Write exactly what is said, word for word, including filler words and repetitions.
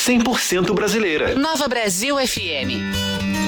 cem por cento brasileira. Nova Brasil F M.